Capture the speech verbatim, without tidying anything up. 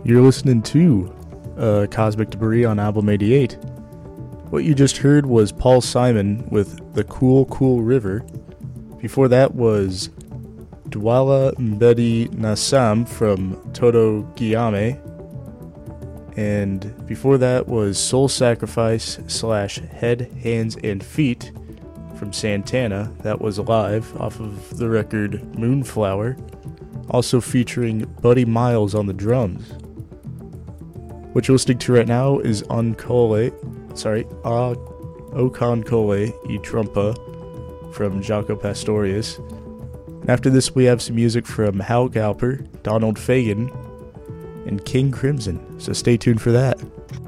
You're listening to uh, Cosmic Debris on album eighty-eight. What you just heard was Paul Simon with The Cool, Cool River. Before that was Dwala Mbedi Nasam from Toto Guillaume. And before that was Soul Sacrifice slash Head, Hands, and Feet from Santana. That was live off of the record Moonflower. Also featuring Buddy Miles on the drums. What you're listening to right now is Oncole, sorry, uh, Okonkole y Trumpa from Jaco Pastorius. And after this, we have some music from Hal Galper, Donald Fagen, and King Crimson. So stay tuned for that.